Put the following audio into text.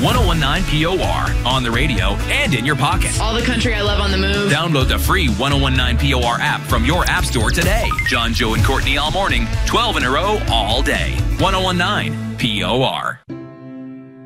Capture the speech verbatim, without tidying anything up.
one oh one nine P O R on the radio and in your pocket. All the country I love on the move. Download the free one oh one nine P O R app from your app store today. John, Joe, and Courtney all morning, twelve in a row all day. one oh one nine P O R.